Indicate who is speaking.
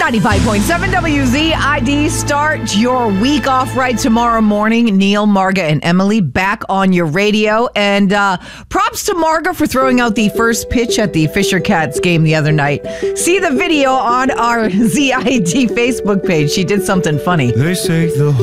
Speaker 1: 95.7 WZID. Start your week off right tomorrow morning. Neil, Marga, and Emily back on your radio. And props to Marga for throwing out the first pitch at the Fisher Cats game the other night. See the video on our ZID Facebook page. She did something funny.
Speaker 2: They say the